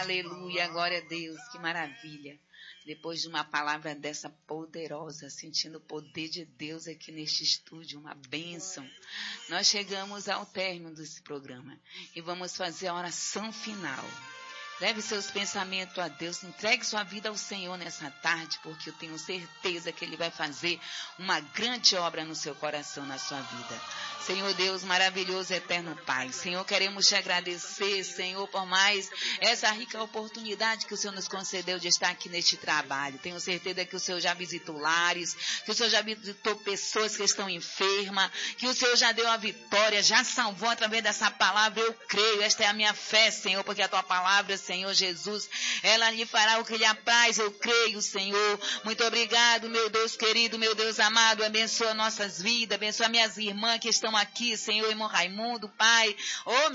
Aleluia, glória a Deus, que maravilha. Depois de uma palavra dessa poderosa, sentindo o poder de Deus aqui neste estúdio, uma bênção. Nós chegamos ao término desse programa e vamos fazer a oração final. Leve seus pensamentos a Deus, entregue sua vida ao Senhor nessa tarde, porque eu tenho certeza que Ele vai fazer uma grande obra no seu coração, na sua vida. Senhor Deus, maravilhoso, eterno Pai. Senhor, queremos te agradecer, Senhor, por mais essa rica oportunidade que o Senhor nos concedeu de estar aqui neste trabalho. Tenho certeza que o Senhor já visitou lares, que o Senhor já visitou pessoas que estão enfermas, que o Senhor já deu a vitória, já salvou através dessa palavra. Eu creio, esta é a minha fé, Senhor, porque a tua palavra, Senhor Jesus, ela lhe fará o que lhe apraz. Eu creio, Senhor. Muito obrigado, meu Deus querido, meu Deus amado. Abençoa nossas vidas, abençoa minhas irmãs que estão aqui, Senhor, irmão Raimundo, Pai.